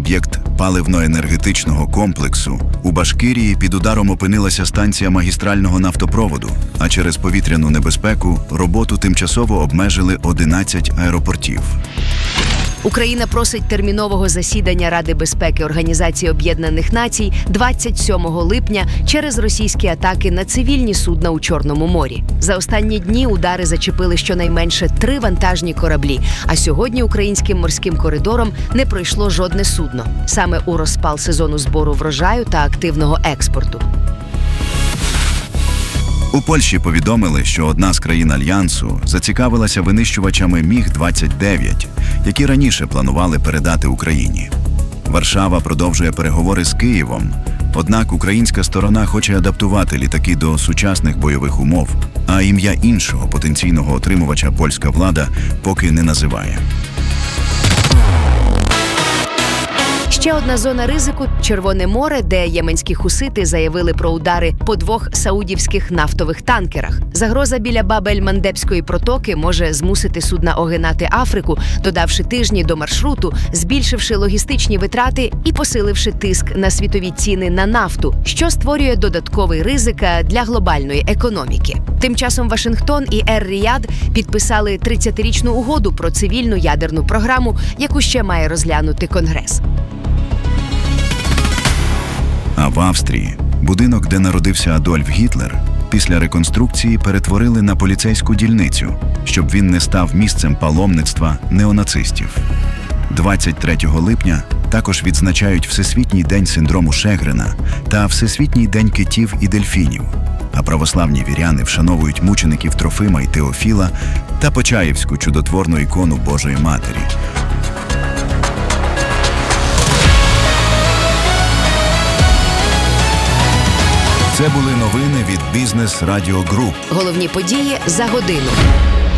об'єкт паливно-енергетичного комплексу, у Башкирії під ударом опинилася станція магістрального нафтопроводу, а через повітряну небезпеку роботу тимчасово обмежили 11 аеропортів. Україна просить термінового засідання Ради безпеки Організації Об'єднаних Націй 27 липня через російські атаки на цивільні судна у Чорному морі. За останні дні удари зачепили щонайменше 3 вантажні кораблі, а сьогодні українським морським коридором не пройшло жодне судно. Саме у розпал сезону збору врожаю та активного експорту. У Польщі повідомили, що одна з країн Альянсу зацікавилася винищувачами Міг-29, які раніше планували передати Україні. Варшава продовжує переговори з Києвом, однак українська сторона хоче адаптувати літаки до сучасних бойових умов, а ім'я іншого потенційного отримувача польська влада поки не називає. Ще одна зона ризику – Червоне море, де єменські хусити заявили про удари по 2 саудівських нафтових танкерах. Загроза біля Баб-ель-Мандебської протоки може змусити судна огинати Африку, додавши тижні до маршруту, збільшивши логістичні витрати і посиливши тиск на світові ціни на нафту, що створює додатковий ризик для глобальної економіки. Тим часом Вашингтон і Ер-Ріяд підписали 30-річну угоду про цивільну ядерну програму, яку ще має розглянути Конгрес. А в Австрії будинок, де народився Адольф Гітлер, після реконструкції перетворили на поліцейську дільницю, щоб він не став місцем паломництва неонацистів. 23 липня також відзначають Всесвітній день синдрому Шегрена та Всесвітній день китів і дельфінів, а православні віряни вшановують мучеників Трофима і Теофіла та Почаївську чудотворну ікону Божої Матері. Це були новини від Бізнес Радіо Груп. Головні події за годину.